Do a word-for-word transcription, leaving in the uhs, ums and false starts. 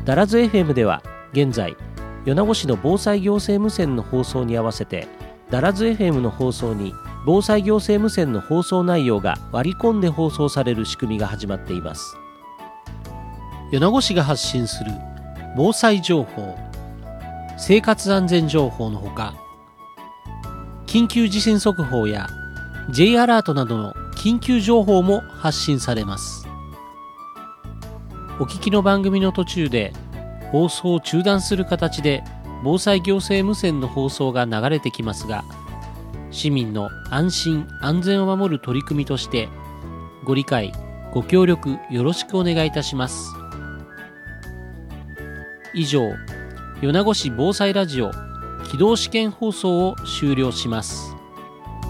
ダラズ エフエム では現在米子市の防災行政無線の放送に合わせてダラズ エフエム の放送に防災行政無線の放送内容が割り込んで放送される仕組みが始まっています。米子市が発信する防災情報、生活安全情報のほか、緊急地震速報や ジェイ アラートなどの緊急情報も発信されます。お聞きの番組の途中で放送を中断する形で防災行政無線の放送が流れてきますが、市民の安心安全を守る取り組みとしてご理解ご協力よろしくお願いいたします。以上、米子市防災ラジオ起動試験放送を終了します。